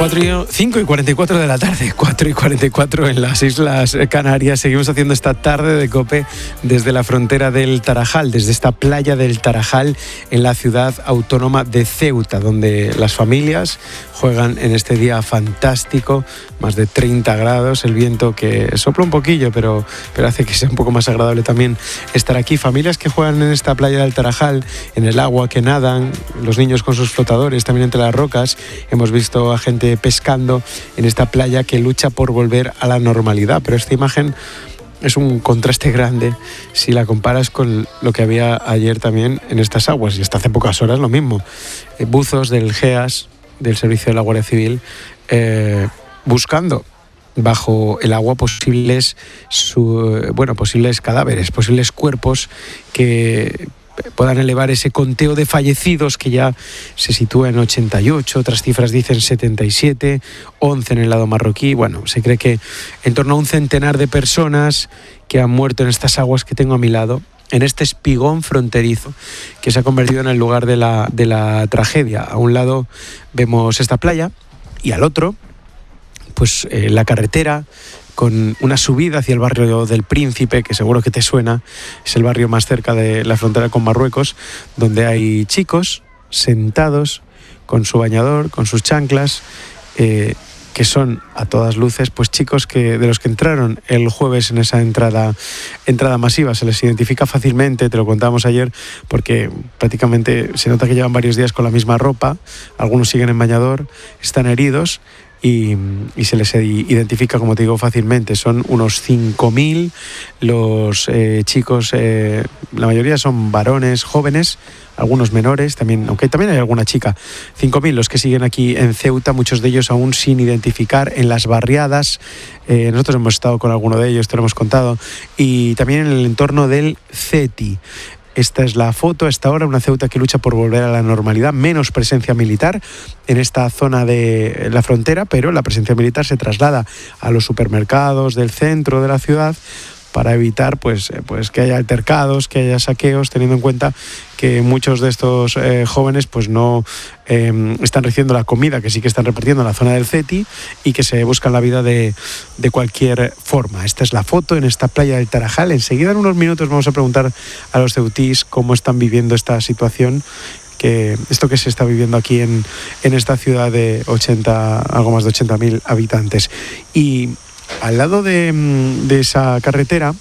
5:44 de la tarde, 4:44 en las Islas Canarias. Seguimos haciendo esta tarde de COPE desde la frontera del Tarajal, desde esta playa del Tarajal en la ciudad autónoma de Ceuta, donde las familias juegan en este día fantástico, más de 30 grados, el viento que sopla un poquillo, pero hace que sea un poco más agradable también estar aquí. Familias que juegan en esta playa del Tarajal, en el agua, que nadan, los niños con sus flotadores, también entre las rocas. Hemos visto a gente pescando en esta playa que lucha por volver a la normalidad, pero esta imagen es un contraste grande si la comparas con lo que había ayer también en estas aguas, y hasta hace pocas horas lo mismo. Buzos del GEAS, del Servicio de la Guardia Civil, buscando bajo el agua posibles cadáveres, posibles cuerpos que puedan elevar ese conteo de fallecidos que ya se sitúa en 88, otras cifras dicen 77, 11 en el lado marroquí. Bueno, se cree que en torno a un centenar de personas que han muerto en estas aguas que tengo a mi lado, en este espigón fronterizo que se ha convertido en el lugar de la tragedia. A un lado vemos esta playa y al otro, pues la carretera, con una subida hacia el barrio del Príncipe, que seguro que te suena, es el barrio más cerca de la frontera con Marruecos, donde hay chicos sentados con su bañador, con sus chanclas, que son a todas luces pues chicos de los que entraron el jueves en esa entrada masiva. Se les identifica fácilmente, te lo contábamos ayer, porque prácticamente se nota que llevan varios días con la misma ropa, algunos siguen en bañador, están heridos, y se les identifica, como te digo, fácilmente. Son unos 5.000 los chicos, la mayoría son varones jóvenes, algunos menores, también, aunque también hay alguna chica. 5.000 los que siguen aquí en Ceuta, muchos de ellos aún sin identificar, en las barriadas. Nosotros hemos estado con alguno de ellos, te lo hemos contado, y también en el entorno del CETI. Esta es la foto, a esta hora, una Ceuta que lucha por volver a la normalidad, menos presencia militar en esta zona de la frontera, pero la presencia militar se traslada a los supermercados del centro de la ciudad para evitar pues que haya altercados, que haya saqueos, teniendo en cuenta que muchos de estos jóvenes pues no están recibiendo la comida que sí que están repartiendo en la zona del CETI, y que se buscan la vida de cualquier forma. Esta es la foto en esta playa del Tarajal. Enseguida, en unos minutos, vamos a preguntar a los ceutís cómo están viviendo esta situación, esto que se está viviendo aquí en esta ciudad de algo más de 80.000 habitantes. Y al lado de esa carretera,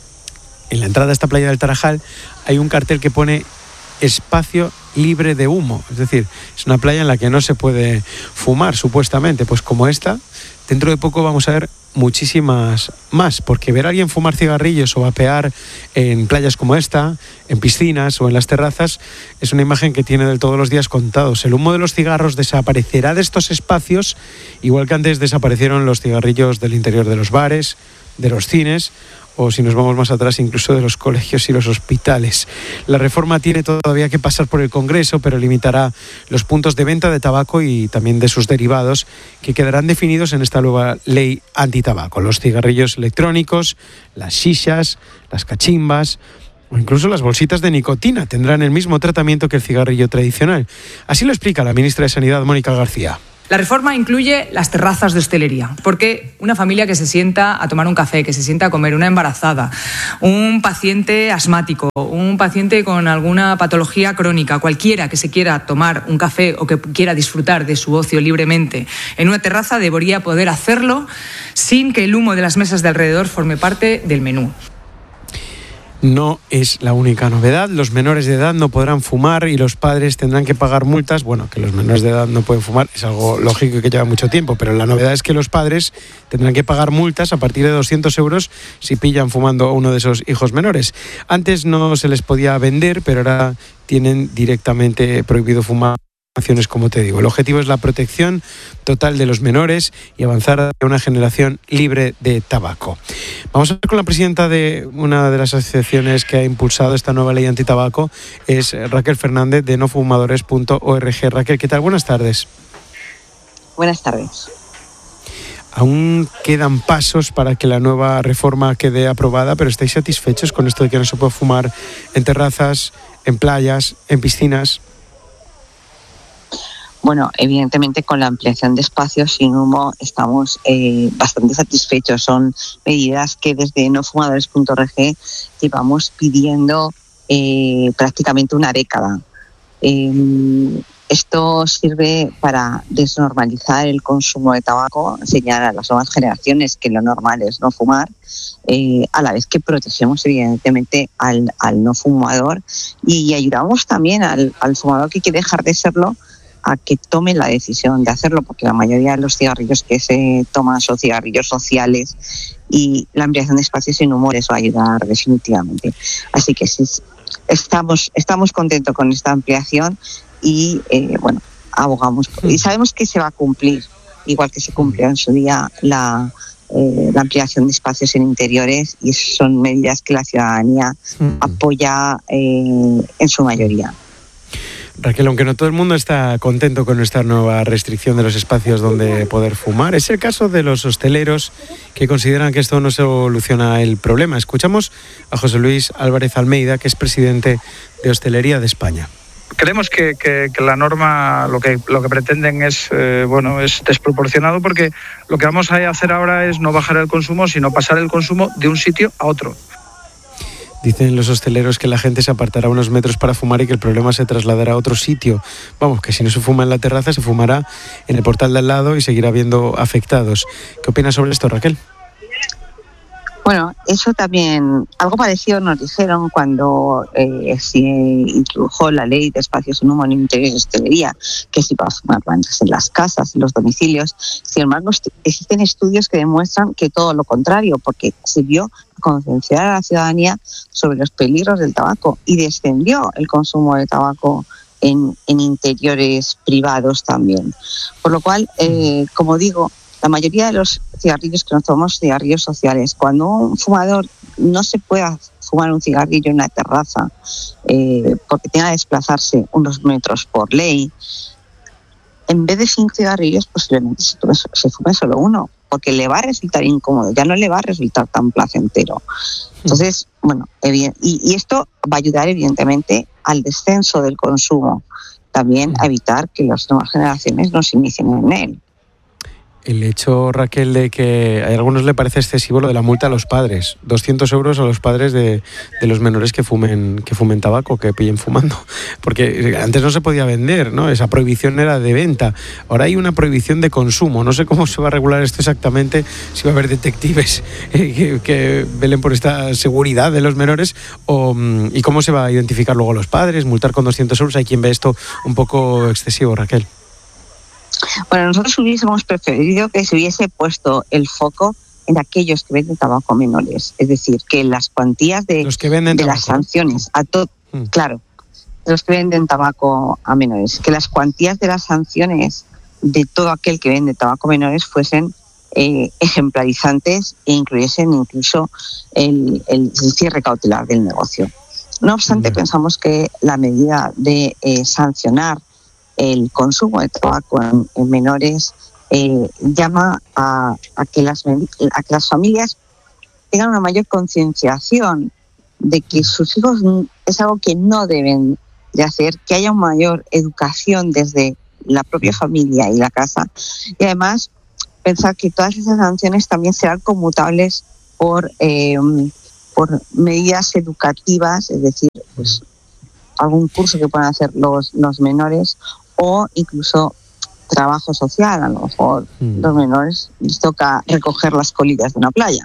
en la entrada a esta playa del Tarajal, hay un cartel que pone espacio libre de humo. Es decir, es una playa en la que no se puede fumar, supuestamente. Pues como esta, dentro de poco vamos a ver muchísimas más, porque ver a alguien fumar cigarrillos o vapear en playas como esta, en piscinas o en las terrazas, es una imagen que tiene de todos los días contados. El humo de los cigarros desaparecerá de estos espacios, igual que antes desaparecieron los cigarrillos del interior de los bares, de los cines, o si nos vamos más atrás, incluso de los colegios y los hospitales. La reforma tiene todavía que pasar por el Congreso, pero limitará los puntos de venta de tabaco y también de sus derivados, que quedarán definidos en esta nueva ley antitabaco. Los cigarrillos electrónicos, las shishas, las cachimbas o incluso las bolsitas de nicotina tendrán el mismo tratamiento que el cigarrillo tradicional. Así lo explica la ministra de Sanidad, Mónica García. La reforma incluye las terrazas de hostelería, porque una familia que se sienta a tomar un café, que se sienta a comer, una embarazada, un paciente asmático, un paciente con alguna patología crónica, cualquiera que se quiera tomar un café o que quiera disfrutar de su ocio libremente en una terraza, debería poder hacerlo sin que el humo de las mesas de alrededor forme parte del menú. No es la única novedad. Los menores de edad no podrán fumar y los padres tendrán que pagar multas. Bueno, que los menores de edad no pueden fumar es algo lógico y que lleva mucho tiempo, pero la novedad es que los padres tendrán que pagar multas a partir de 200 euros si pillan fumando a uno de esos hijos menores. Antes no se les podía vender, pero ahora tienen directamente prohibido fumar. Como te digo, el objetivo es la protección total de los menores y avanzar a una generación libre de tabaco. Vamos a ver con la presidenta de una de las asociaciones que ha impulsado esta nueva ley antitabaco, es Raquel Fernández, de nofumadores.org. Raquel, ¿qué tal? Buenas tardes. Buenas tardes. Aún quedan pasos para que la nueva reforma quede aprobada, pero ¿estáis satisfechos con esto de que no se puede fumar en terrazas, en playas, en piscinas? Bueno, evidentemente con la ampliación de espacios sin humo estamos bastante satisfechos. Son medidas que desde nofumadores.org llevamos pidiendo prácticamente una década. Esto sirve para desnormalizar el consumo de tabaco, enseñar a las nuevas generaciones que lo normal es no fumar, a la vez que protegemos evidentemente al no fumador y ayudamos también al fumador que quiere dejar de serlo a que tome la decisión de hacerlo, porque la mayoría de los cigarrillos que se toman son cigarrillos sociales y la ampliación de espacios sin humo les va a ayudar definitivamente. Así que sí, estamos contentos con esta ampliación y abogamos y sabemos que se va a cumplir, igual que se cumplió en su día la ampliación de espacios en interiores, y son medidas que la ciudadanía apoya en su mayoría. Raquel, aunque no todo el mundo está contento con esta nueva restricción de los espacios donde poder fumar, es el caso de los hosteleros que consideran que esto no soluciona el problema. Escuchamos a José Luis Álvarez Almeida, que es presidente de Hostelería de España. Creemos que la norma lo que pretenden es desproporcionado, porque lo que vamos a hacer ahora es no bajar el consumo, sino pasar el consumo de un sitio a otro. Dicen los hosteleros que la gente se apartará unos metros para fumar y que el problema se trasladará a otro sitio. Vamos, que si no se fuma en la terraza, se fumará en el portal de al lado y seguirá habiendo afectados. ¿Qué opinas sobre esto, Raquel? Bueno, eso también, algo parecido nos dijeron cuando se introdujo la ley de espacios sin humo en interiores de hostelería, que se iba a fumar antes en las casas, en los domicilios. Sin embargo, existen estudios que demuestran que todo lo contrario, porque sirvió a concienciar a la ciudadanía sobre los peligros del tabaco y descendió el consumo de tabaco en interiores privados también. Por lo cual, como digo, la mayoría de los cigarrillos que nos tomamos, cigarrillos sociales, cuando un fumador no se pueda fumar un cigarrillo en una terraza porque tenga que desplazarse unos metros por ley, en vez de 5 cigarrillos posiblemente se fume solo uno, porque le va a resultar incómodo, ya no le va a resultar tan placentero. Entonces, y esto va a ayudar evidentemente al descenso del consumo, también a evitar que las nuevas generaciones no se inicien en él. El hecho, Raquel, de que a algunos le parece excesivo lo de la multa a los padres. 200 euros a los padres de los menores que fumen tabaco, que pillen fumando. Porque antes no se podía vender, ¿no? Esa prohibición era de venta. Ahora hay una prohibición de consumo. No sé cómo se va a regular esto exactamente, si va a haber detectives que velen por esta seguridad de los menores, y cómo se va a identificar luego a los padres, multar con 200 euros. Hay quien ve esto un poco excesivo, Raquel. Bueno, nosotros hubiésemos preferido que se hubiese puesto el foco en aquellos que venden tabaco menores. Es decir, que las cuantías de las sanciones claro, los que venden tabaco a menores, que las cuantías de las sanciones de todo aquel que vende tabaco menores fuesen ejemplarizantes e incluyesen incluso el cierre cautelar del negocio. No obstante, pensamos que la medida de sancionar el consumo de tabaco en menores llama a que las familias tengan una mayor concienciación de que sus hijos es algo que no deben de hacer, que haya una mayor educación desde la propia familia y la casa, y además pensar que todas esas sanciones también serán conmutables por medidas educativas, es decir, pues algún curso que puedan hacer los menores, o incluso trabajo social. A lo mejor los menores les toca recoger las colillas de una playa.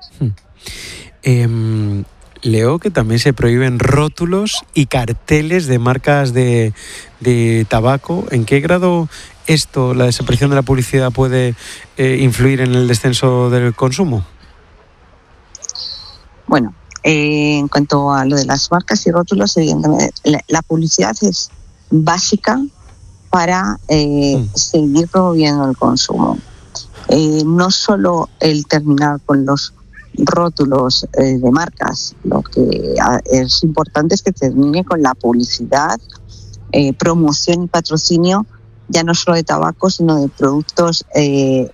Leo que también se prohíben rótulos y carteles de marcas de tabaco. ¿En qué grado esto, la desaparición de la publicidad, puede influir en el descenso del consumo? Bueno, en cuanto a lo de las marcas y rótulos, evidentemente la publicidad es básica para seguir promoviendo el consumo. No solo el terminar con los rótulos de marcas, lo que es importante es que termine con la publicidad, promoción y patrocinio, ya no solo de tabaco, sino de productos de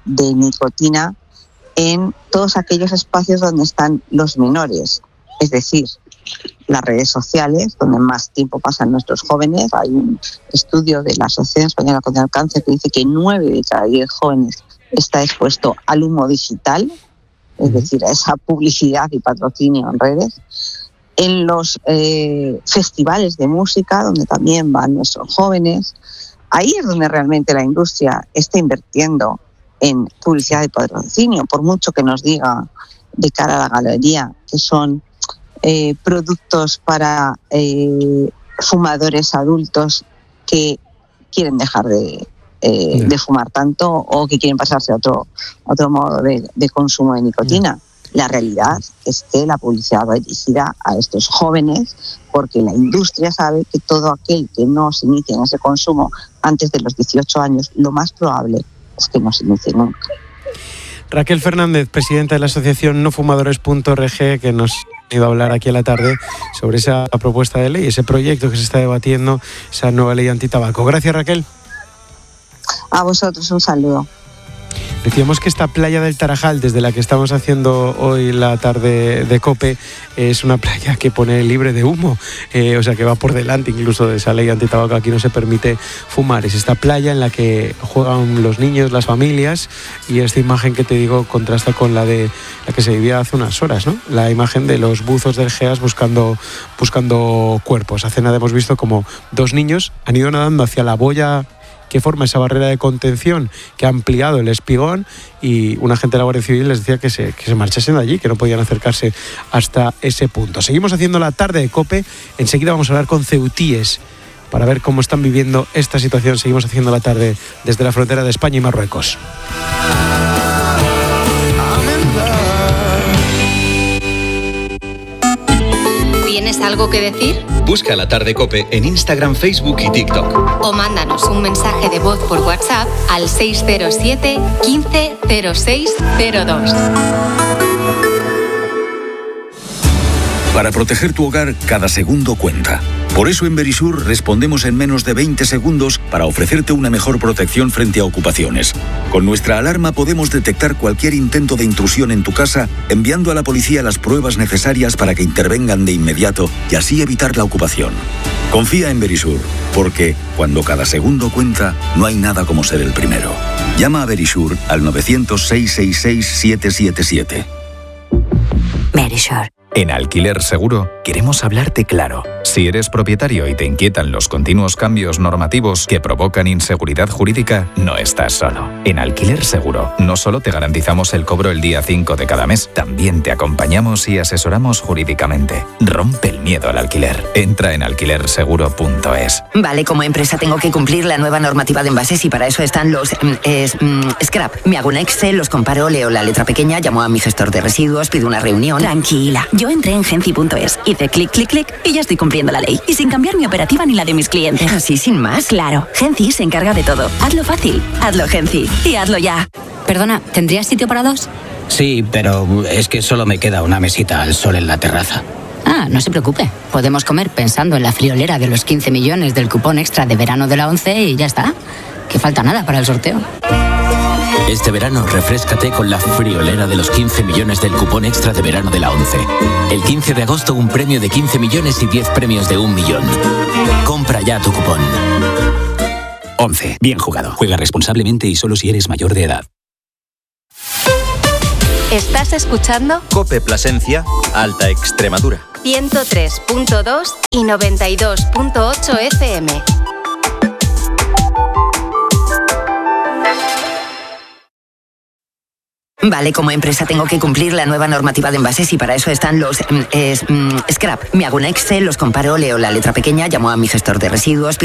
nicotina en todos aquellos espacios donde están los menores. Es decir, las redes sociales, donde más tiempo pasan nuestros jóvenes. Hay un estudio de la Asociación Española contra el Cáncer que dice que 9 de cada 10 jóvenes está expuesto al humo digital, es decir, a esa publicidad y patrocinio en redes. En los festivales de música, donde también van nuestros jóvenes, ahí es donde realmente la industria está invirtiendo en publicidad y patrocinio, por mucho que nos diga de cara a la galería que son productos para fumadores adultos que quieren dejar de fumar tanto o que quieren pasarse a otro modo de consumo de nicotina. La realidad es que la publicidad va dirigida a estos jóvenes porque la industria sabe que todo aquel que no se inicie en ese consumo antes de los 18 años, lo más probable es que no se inicie nunca. Raquel Fernández, presidenta de la asociación nofumadores.org, que nos ha ido a hablar aquí a la tarde sobre esa propuesta de ley, ese proyecto que se está debatiendo, esa nueva ley antitabaco. Gracias, Raquel. A vosotros un saludo. Decíamos que esta playa del Tarajal, desde la que estamos haciendo hoy la tarde de COPE, es una playa que pone libre de humo, o sea que va por delante incluso de esa ley antitabaco. Aquí no se permite fumar. Es esta playa en la que juegan los niños, las familias, y esta imagen que te digo contrasta con la de la que se vivía hace unas horas, ¿no? La imagen de los buzos del GEAS buscando cuerpos. Hace nada hemos visto como 2 niños han ido nadando hacia la boya que forma esa barrera de contención que ha ampliado el espigón, y un agente de la Guardia Civil les decía que se marchasen de allí, que no podían acercarse hasta ese punto. Seguimos haciendo la tarde de COPE. Enseguida vamos a hablar con ceutíes para ver cómo están viviendo esta situación. Seguimos haciendo la tarde desde la frontera de España y Marruecos. ¿Tienes algo que decir? Busca La Tarde COPE en Instagram, Facebook y TikTok. O mándanos un mensaje de voz por WhatsApp al 607 15 06 02. Para proteger tu hogar, cada segundo cuenta. Por eso en Verisur respondemos en menos de 20 segundos para ofrecerte una mejor protección frente a ocupaciones. Con nuestra alarma podemos detectar cualquier intento de intrusión en tu casa, enviando a la policía las pruebas necesarias para que intervengan de inmediato y así evitar la ocupación. Confía en Verisur, porque cuando cada segundo cuenta, no hay nada como ser el primero. Llama a Verisur al 900-666-777. Verisur. En Alquiler Seguro queremos hablarte claro. Si eres propietario y te inquietan los continuos cambios normativos que provocan inseguridad jurídica, no estás solo. En Alquiler Seguro no solo te garantizamos el cobro el día 5 de cada mes, también te acompañamos y asesoramos jurídicamente. Rompe el miedo al alquiler. Entra en alquilerseguro.es. Vale, como empresa tengo que cumplir la nueva normativa de envases y para eso están los scrap. Me hago un Excel, los comparo, leo la letra pequeña, llamo a mi gestor de residuos, pido una reunión. Tranquila, yo entré en Genci.es, hice clic, clic, clic y ya estoy cumpliendo la ley. Y sin cambiar mi operativa ni la de mis clientes. Así sin más. Claro, Genci se encarga de todo. Hazlo fácil, hazlo Genci y hazlo ya. Perdona, ¿tendrías sitio para 2? Sí, pero es que solo me queda una mesita al sol en la terraza. Ah, no se preocupe. Podemos comer pensando en la friolera de los 15 millones del cupón extra de verano de la ONCE y ya está. Que falta nada para el sorteo. Este verano refréscate con la friolera de los 15 millones del cupón extra de verano de la ONCE. El 15 de agosto un premio de 15 millones y 10 premios de 1 millón. Compra ya tu cupón. ONCE. Bien jugado. Juega responsablemente y solo si eres mayor de edad. ¿Estás escuchando? COPE Plasencia, Alta Extremadura. 103.2 y 92.8 FM. Vale, como empresa tengo que cumplir la nueva normativa de envases y para eso están los scrap. Me hago un Excel, los comparo, leo la letra pequeña, llamo a mi gestor de residuos.